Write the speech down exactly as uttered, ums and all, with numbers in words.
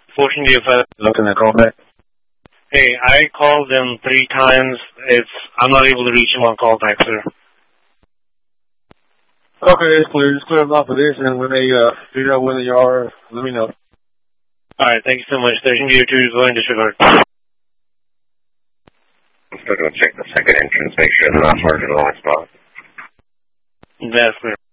Fortunately, if I... Looking at call back? Hey, I called them three times. It's I'm not able to reach him on callback, sir. Okay, it's clear. Just clear them off of this, and when they uh, figure out whether you are, let me know. All right, thank you so much. Station Gear two is going disregard. I'm still going to check the second entrance, make sure they're not parked in the wrong spot. That's clear.